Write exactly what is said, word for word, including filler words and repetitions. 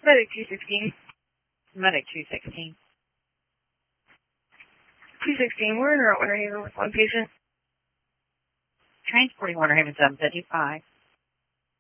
Medic two sixteen. Medic two sixteen. two sixteen, we're in route Winter Haven with one patient. Transporting Winter Haven seven fifty-five.